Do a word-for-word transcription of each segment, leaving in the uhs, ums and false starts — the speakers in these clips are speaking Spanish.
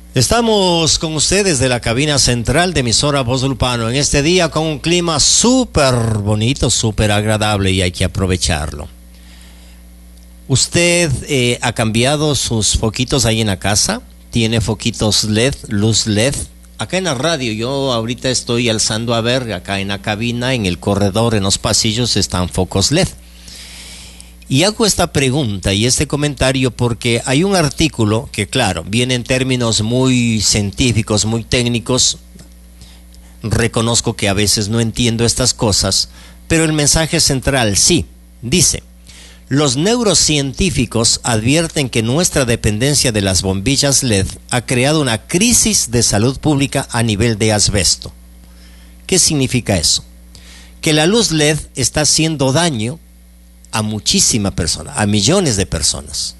Estamos con ustedes de la cabina central de emisora Voz Lupano en este día con un clima súper bonito, súper agradable y hay que aprovecharlo. ¿Usted eh, ha cambiado sus foquitos ahí en la casa? ¿Tiene foquitos L E D, luz L E D? Acá en la radio yo ahorita estoy alzando a ver, acá en la cabina, en el corredor, en los pasillos están focos L E D. Y hago esta pregunta y este comentario porque hay un artículo que, claro, viene en términos muy científicos, muy técnicos. Reconozco que a veces no entiendo estas cosas, pero el mensaje central sí. Dice, los neurocientíficos advierten que nuestra dependencia de las bombillas L E D ha creado una crisis de salud pública a nivel de asbesto. ¿Qué significa eso? Que la luz L E D está haciendo daño a muchísimas personas, a millones de personas.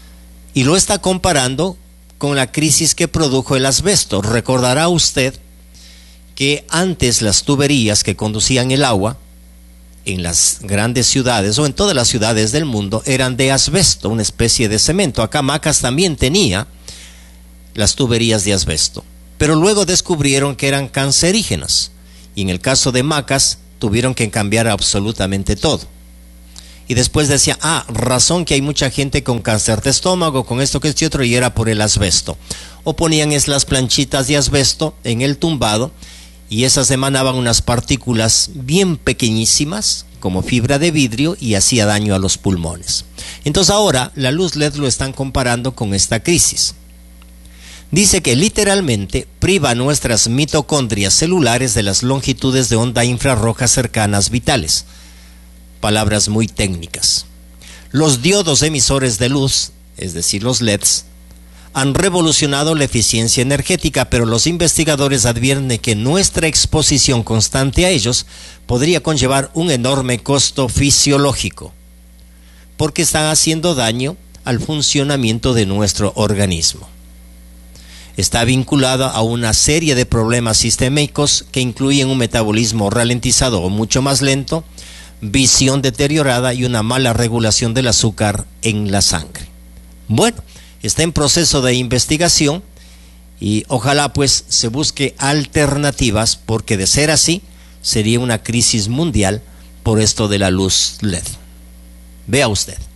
Y lo está comparando con la crisis que produjo el asbesto. Recordará usted que antes las tuberías que conducían el agua en las grandes ciudades o en todas las ciudades del mundo eran de asbesto, una especie de cemento. Acá Macas también tenía las tuberías de asbesto, pero luego descubrieron que eran cancerígenas y en el caso de Macas tuvieron que cambiar absolutamente todo. Y después decía, ah, razón que hay mucha gente con cáncer de estómago, con esto que este otro, y era por el asbesto. O ponían es las planchitas de asbesto en el tumbado, y esas emanaban unas partículas bien pequeñísimas, como fibra de vidrio, y hacía daño a los pulmones. Entonces ahora, la luz L E D lo están comparando con esta crisis. Dice que literalmente priva a nuestras mitocondrias celulares de las longitudes de onda infrarrojas cercanas vitales. Palabras muy técnicas. Los diodos emisores de luz, es decir, los L E Ds, han revolucionado la eficiencia energética, pero los investigadores advierten que nuestra exposición constante a ellos podría conllevar un enorme costo fisiológico, porque están haciendo daño al funcionamiento de nuestro organismo. Está vinculado a una serie de problemas sistémicos que incluyen un metabolismo ralentizado o mucho más lento, visión deteriorada y una mala regulación del azúcar en la sangre. Bueno, está en proceso de investigación y ojalá pues se busque alternativas, porque de ser así sería una crisis mundial por esto de la luz L E D. Vea usted.